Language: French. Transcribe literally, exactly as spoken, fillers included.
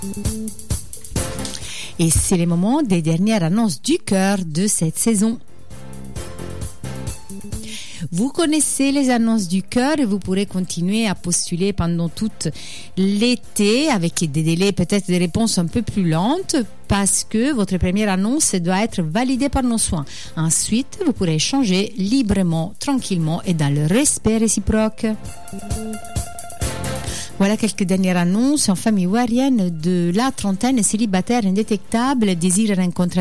Et c'est le moment des dernières annonces du cœur de cette saison. Vous connaissez les annonces du cœur et vous pourrez continuer à postuler pendant tout l'été avec des délais, peut-être des réponses un peu plus lentes parce que votre première annonce doit être validée par nos soins. Ensuite, vous pourrez échanger librement, tranquillement et dans le respect réciproque. Voilà quelques dernières annonces en famille ivoirienne de la trentaine célibataire indétectable désire rencontrer